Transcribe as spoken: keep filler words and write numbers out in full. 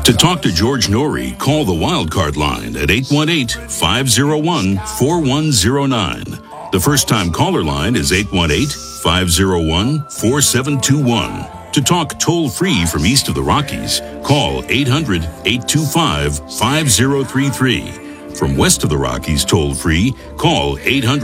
To talk to George Norrie, call the Wildcard line at eight one eight, five oh one, four one oh nine. The first-time caller line is eight one eight, five oh one, four seven two one. To talk toll-free from east of the Rockies, call eight hundred, eight two five, five oh three three. From west of the Rockies toll-free, call eight hundred